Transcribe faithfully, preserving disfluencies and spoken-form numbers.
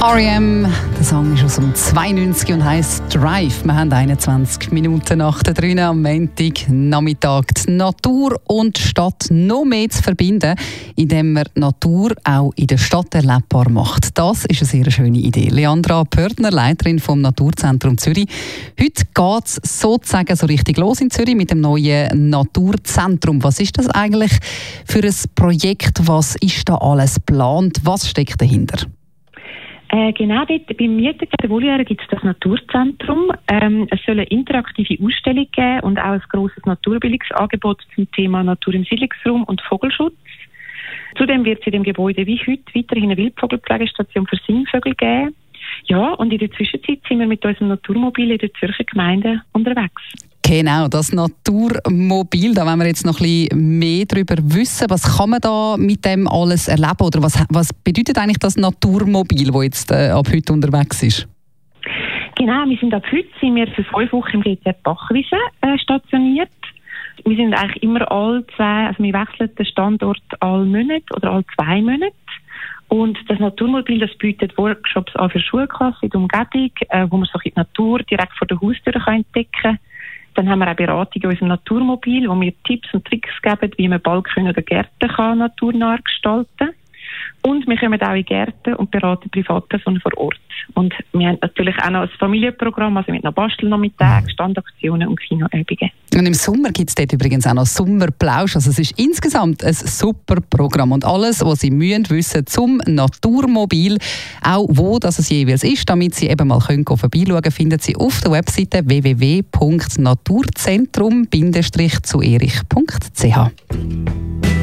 R E M, der Song ist aus dem zweiundneunzig und heisst Drive. Wir haben einundzwanzig Minuten nach der drei am Montag Nachmittag. Die Natur und die Stadt noch mehr zu verbinden, indem man die Natur auch in der Stadt erlebbar macht. Das ist eine sehr schöne Idee. Leandra Pörtner, Leiterin vom Naturzentrum Zürich. Heute geht es sozusagen so richtig los in Zürich mit dem neuen Naturzentrum. Was ist das eigentlich für ein Projekt? Was ist da alles geplant? Was steckt dahinter? Äh, genau dort, beim Mietergarten Voliere gibt es das Naturzentrum. Ähm, es soll eine interaktive Ausstellung geben und auch ein grosses Naturbildungsangebot zum Thema Natur im Siedlungsraum und Vogelschutz. Zudem wird es in dem Gebäude wie heute weiterhin eine Wildvogelpflegestation für Singvögel geben. Ja, und in der Zwischenzeit sind wir mit unserem Naturmobil in der Zürcher Gemeinde unterwegs. Genau, das Naturmobil, da wollen wir jetzt noch ein bisschen mehr darüber wissen. Was kann man da mit dem alles erleben? Oder was, was bedeutet eigentlich das Naturmobil, das jetzt äh, ab heute unterwegs ist? Genau, wir sind ab heute sind wir für fünf Wochen im G Z Bachwiesen äh, stationiert. Wir sind eigentlich immer alle zwei, also wir wechseln den Standort alle Monate oder alle zwei Monate. Und das Naturmobil, das bietet Workshops an für Schulklassen in der Umgebung, äh, wo man so die Natur direkt vor der Haustür entdecken kann. Dann haben wir auch Beratungen in unserem Naturmobil, wo wir Tipps und Tricks geben, wie man Balkone oder Gärten kann naturnah gestalten kann. Und wir kommen auch in Gärten und beraten Privatpersonen vor Ort. Und wir haben natürlich auch noch ein Familienprogramm, also mit noch Bastelnachmittagen, Standaktionen und Kinoübungen. Und im Sommer gibt es dort übrigens auch noch Sommerplausch. Also es ist insgesamt ein super Programm. Und alles, was Sie müssen wissen zum Naturmobil, auch wo das es jeweils ist, damit Sie eben mal können vorbeischauen können, finden Sie auf der Webseite w w w punkt naturzentrum Bindestrich zu erich punkt c h.